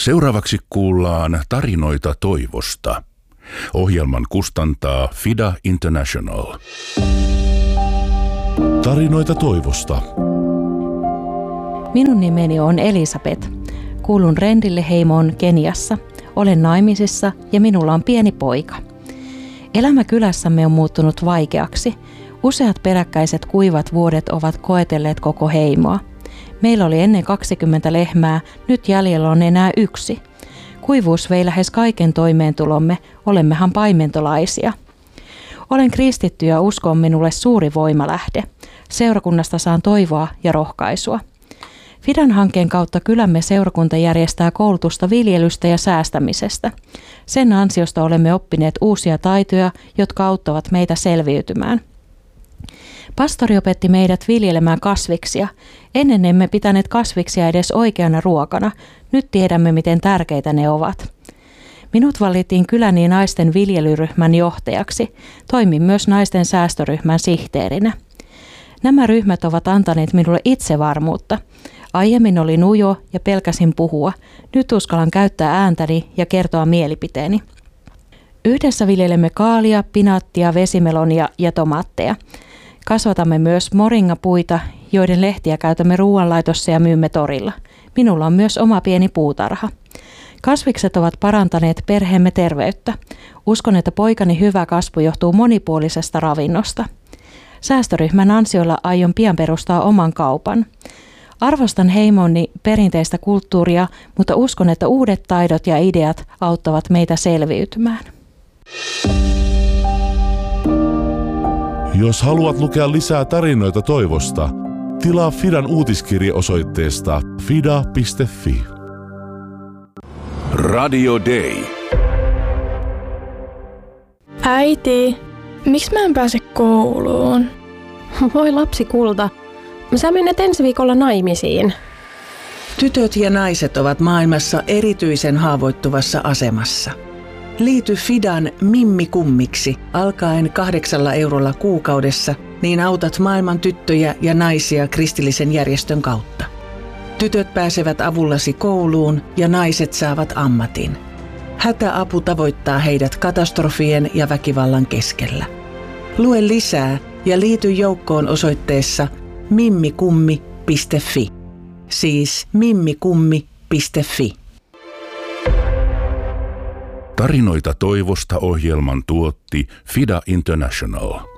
Seuraavaksi kuullaan tarinoita toivosta. Ohjelman kustantaa FIDA International. Tarinoita toivosta. Minun nimeni on Elisabeth. Kuulun Rendille-heimoon Keniassa. Olen naimisissa ja minulla on pieni poika. Elämä kylässämme on muuttunut vaikeaksi. Useat peräkkäiset kuivat vuodet ovat koetelleet koko heimoa. Meillä oli ennen 20 lehmää, nyt jäljellä on enää 1. Kuivuus vei lähes kaiken toimeentulomme, olemmehan paimentolaisia. Olen kristitty ja usko on minulle suuri voimalähde. Seurakunnasta saan toivoa ja rohkaisua. FIDAn hankkeen kautta kylämme seurakunta järjestää koulutusta viljelystä ja säästämisestä. Sen ansiosta olemme oppineet uusia taitoja, jotka auttavat meitä selviytymään. Pastori opetti meidät viljelemään kasviksia. Ennen emme pitäneet kasviksia edes oikeana ruokana. Nyt tiedämme, miten tärkeitä ne ovat. Minut valittiin kyläni naisten viljelyryhmän johtajaksi. Toimin myös naisten säästöryhmän sihteerinä. Nämä ryhmät ovat antaneet minulle itsevarmuutta. Aiemmin olin ujo ja pelkäsin puhua. Nyt uskallan käyttää ääntäni ja kertoa mielipiteeni. Yhdessä viljelemme kaalia, pinaattia, vesimelonia ja tomaatteja. Kasvatamme myös moringapuita, joiden lehtiä käytämme ruoanlaitossa ja myymme torilla. Minulla on myös oma pieni puutarha. Kasvikset ovat parantaneet perheemme terveyttä. Uskon, että poikani hyvä kasvu johtuu monipuolisesta ravinnosta. Säästöryhmän ansioilla aion pian perustaa oman kaupan. Arvostan heimoni perinteistä kulttuuria, mutta uskon, että uudet taidot ja ideat auttavat meitä selviytymään. Jos haluat lukea lisää tarinoita toivosta, tilaa FIDAn uutiskirje osoitteesta fida.fi. Radio Day. Äiti, miksi mä en pääse kouluun? Voi lapsi kulta, sä menet ensi viikolla naimisiin. Tytöt ja naiset ovat maailmassa erityisen haavoittuvassa asemassa. Liity FIDAn Mimmi-kummiksi alkaen 8 eurolla kuukaudessa, niin autat maailman tyttöjä ja naisia kristillisen järjestön kautta. Tytöt pääsevät avullasi kouluun ja naiset saavat ammatin. Hätäapu tavoittaa heidät katastrofien ja väkivallan keskellä. Lue lisää ja liity joukkoon osoitteessa mimmikummi.fi. Siis mimmikummi.fi. Tarinoita toivosta ohjelman tuotti FIDA International.